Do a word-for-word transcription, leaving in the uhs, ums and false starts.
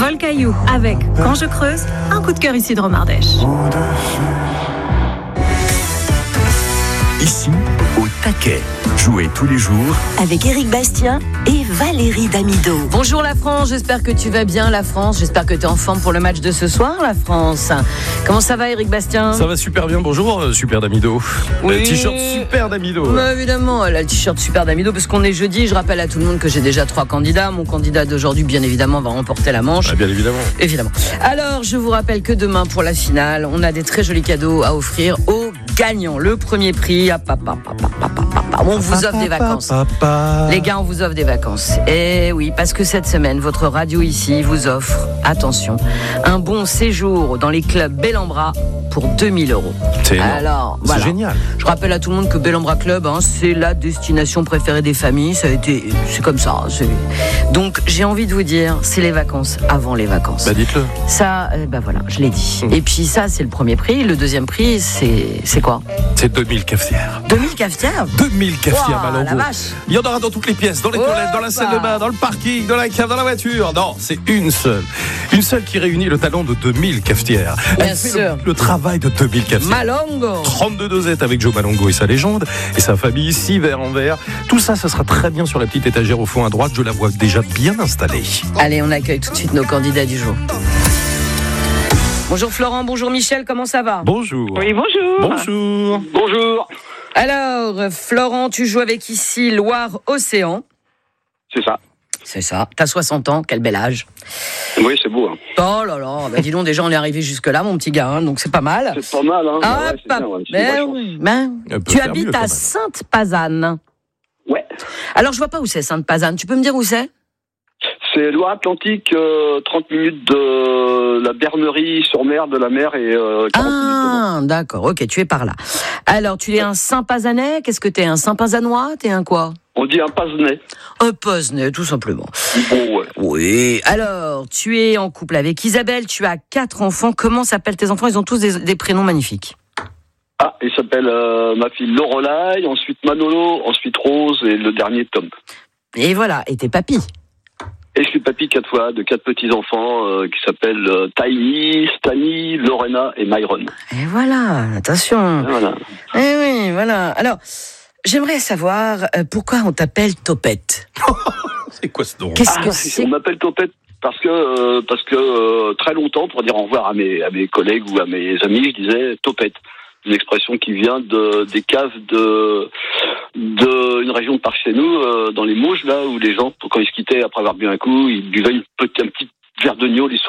Paul Caillou avec Quand je creuse, un coup de cœur ici de Romardèche. Ici, au taquet. Jouez tous les jours avec Éric Bastien et Valérie Damido. Bonjour la France, j'espère que tu vas bien la France. J'espère que tu es en forme pour le match de ce soir la France. Comment ça va Éric Bastien ? Ça va super bien, bonjour euh, Super Damido. Oui. Le t-shirt Super Damido. Bah, évidemment, elle a le t-shirt Super Damido parce qu'on est jeudi. Je rappelle à tout le monde que j'ai déjà trois candidats. Mon candidat d'aujourd'hui, bien évidemment, va remporter la manche. Ah, bien évidemment. Évidemment. Alors, je vous rappelle que demain pour la finale, on a des très jolis cadeaux à offrir aux gagnants. Le premier prix, ah, papa, papa, papa, papa. On vous offre des vacances. Les gars, on vous offre des vacances. Et oui, parce que cette semaine, votre radio ici vous offre, attention, un bon séjour dans les clubs Bellambra pour deux mille euros. C'est énorme. Alors, c'est voilà. génial. Je rappelle à tout le monde que Bellambra Club, hein, c'est la destination préférée des familles. Ça a été, c'est comme ça. C'est... Donc, j'ai envie de vous dire, c'est les vacances avant les vacances. Bah dites-le. Ça, euh, bah voilà, je l'ai dit. Mmh. Et puis ça, c'est le premier prix. Le deuxième prix, c'est, c'est quoi ? C'est deux mille cafetières. deux mille cafetières. deux mille cafetières, Wow, Malongo. la vache. Il y en aura dans toutes les pièces, dans les Oh, toilettes, dans la salle de bain, dans le parking, dans la cave, dans la voiture. Non, c'est une seule. Une seule qui réunit le talent de deux mille cafetières. Bien Elle fait sûr. le, le travail de deux mille cafetières. Malongo. trente-deux dosettes avec Joe Malongo et sa légende et sa famille, six verres en verre. Tout ça, ça sera très bien sur la petite étagère au fond à droite. Je la vois déjà bien installée. Allez, on accueille tout de suite nos candidats du jour. Bonjour Florent, bonjour Michel, comment ça va ? Bonjour. Oui, bonjour. Bonjour. Bonjour. Alors, Florent, tu joues avec ici Loire-Océan. C'est ça. C'est ça, t'as soixante ans, quel bel âge. Oui, c'est beau. Hein. Oh là là, bah dis donc, déjà on est arrivé jusque-là, mon petit gars, hein, donc c'est pas mal. C'est pas mal, hein. Ah, ouais, c'est pas... bien, ouais. C'est ben une vraie oui, ben, Elle peut tu faire habites mieux, quand à même. Sainte-Pazanne. Ouais. Alors, je vois pas où c'est Sainte-Pazanne, tu peux me dire où c'est ? C'est Loire-Atlantique, euh, trente minutes de la Bernerie sur mer, de la mer et euh, quarante minutes Ah, d'accord, ok, tu es par là. Alors, tu es un Saint-Pazanais, qu'est-ce que t'es, un Saint-Pazanois ? T'es un quoi ? de On dit un Pazenais. Un Pazenais, tout simplement. Bon, ouais. Oui. Alors, tu es en couple avec Isabelle, tu as quatre enfants. Comment s'appellent tes enfants ? Ils ont tous des, des prénoms magnifiques. Ah, il s'appelle euh, ma fille Lorelai, ensuite Manolo, ensuite Rose et le dernier Tom. Et voilà, et tes papis. Et je suis papy quatre fois de quatre petits-enfants euh, qui s'appellent euh, Tiny, Stani, Lorena et Myron. Et voilà, attention. Voilà. Eh oui, voilà. Alors, j'aimerais savoir euh, pourquoi on t'appelle Topette. C'est quoi ce nom ? Qu'est-ce Ah, que c'est ? on m'appelle Topette parce que euh, parce que euh, très longtemps, pour dire au revoir à mes à mes collègues ou à mes amis, je disais Topette. Une expression qui vient de des caves de de une région de par chez nous, euh, dans les Mauges là, où les gens, quand ils se quittaient après avoir bu un coup, ils buvaient une petite, un petit verre de gnôle, histoire